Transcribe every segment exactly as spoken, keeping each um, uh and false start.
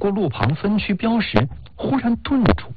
过路旁分区标识，忽然顿住。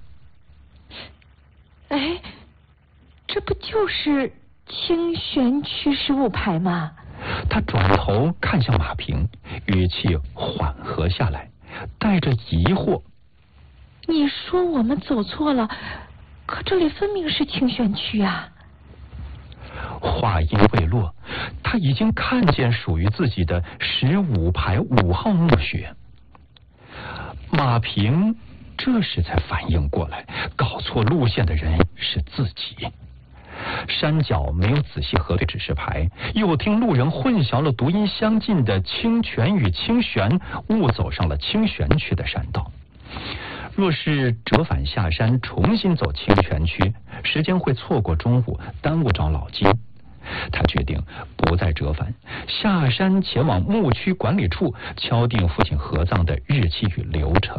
哎，这不就是清玄区十五排吗？ 他转头看向马平，语气缓和下来，带着疑惑。 你说我们走错了，可这里分明是清玄区啊。 话音未落，他已经看见属于自己的十五排五号墓穴。马平这时才反应过来，搞错路线的人是自己。山脚没有仔细核对指示牌，又听路人混淆了读音相近的清泉与清玄，误走上了清玄区的山道。若是折返下山重新走清泉区，时间会错过中午，耽误找老金。他决定不再折返，下山前往牧区管理处敲定父亲合葬的日期与流程。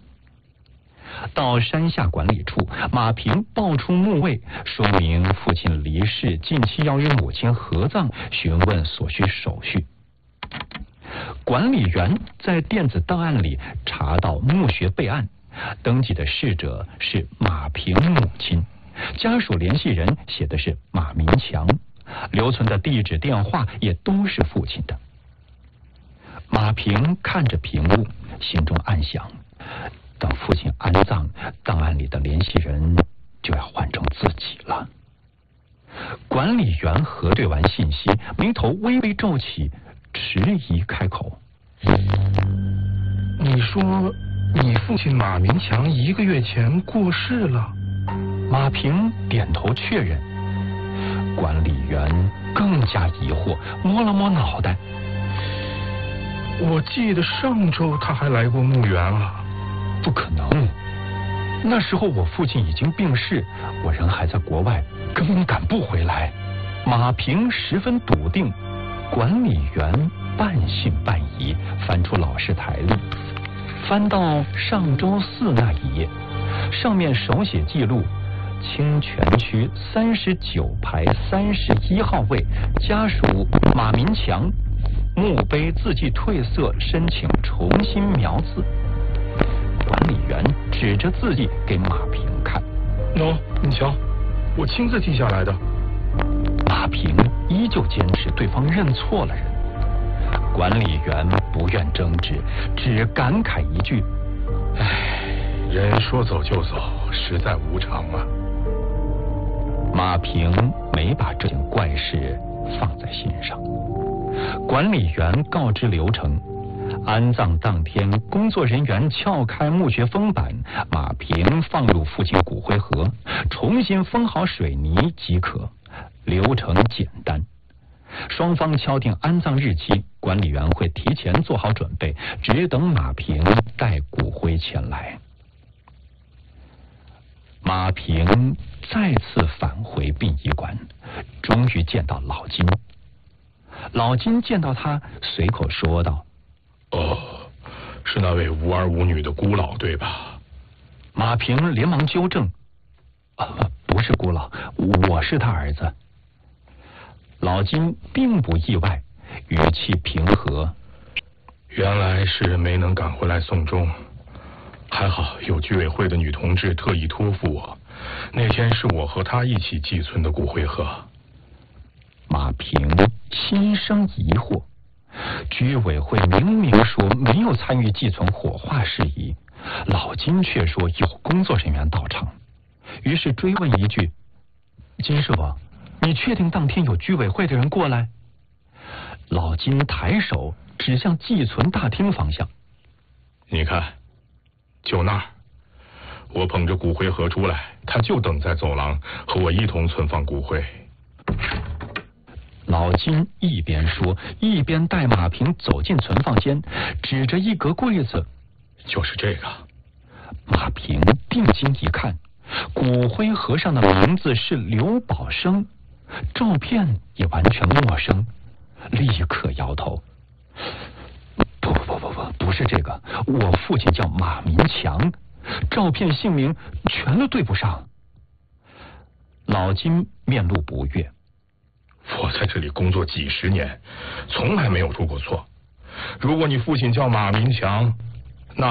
到山下管理处，马平报出墓位，说明父亲离世，近期要与母亲合葬，询问所需手续。管理员在电子档案里查到墓穴备案，登记的逝者是马平母亲，家属联系人写的是马明强，留存的地址电话也都是父亲的。马平看着屏幕，心中暗想，等父亲安葬，档案里的联系人就要换成自己了。管理员核对完信息，眉头微微皱起，迟疑开口： 你说你父亲马明强一个月前过世了？ 马平点头确认。管理员更加疑惑，摸了摸脑袋。 我记得上周他还来过墓园啊。 不可能，那时候我父亲已经病逝，我人还在国外，根本赶不回来。马平十分笃定。管理员半信半疑，翻出老式台历，翻到上周四那一页，上面手写记录清泉区三十九排三十一号位，家属马明强，墓碑字迹褪色，申请重新描字。管理员指着字迹给马平看： 喏、no, 你瞧，我亲自记下来的。 马平依旧坚持对方认错了人。管理员不愿争执，只感慨一句： 唉，人说走就走，实在无常啊。 马平没把这件怪事放在心上。管理员告知流程，安葬当天，工作人员撬开墓穴封板，马平放入父亲骨灰盒，重新封好水泥即可。流程简单，双方敲定安葬日期，管理员会提前做好准备，只等马平带骨灰前来。马平再次返回殡仪馆，终于见到老金。老金见到他，随口说道： 哦，是那位无儿无女的孤老，对吧？ 马平连忙纠正：啊，不是孤老，我是他儿子。老金并不意外，语气平和： 原来是没能赶回来送终，还好有居委会的女同志特意托付我，那天是我和她一起寄存的骨灰盒。 马平心生疑惑，居委会明明说没有参与寄存火化事宜，老金却说有工作人员到场，于是追问一句：金师傅，你确定当天有居委会的人过来？老金抬手指向寄存大厅方向： 你看，就那儿。我捧着骨灰盒出来，他就等在走廊和我一同存放骨灰。 老金一边说，一边带马平走进存放间，指着一格柜子： 就是这个。 马平定睛一看，骨灰盒上的名字是刘宝生，照片也完全陌生，立刻摇头：不不不不不，不是这个，我父亲叫马明强，照片姓名全都对不上。老金面露不悦： 我在这里工作几十年，从来没有出过错。如果你父亲叫马明强，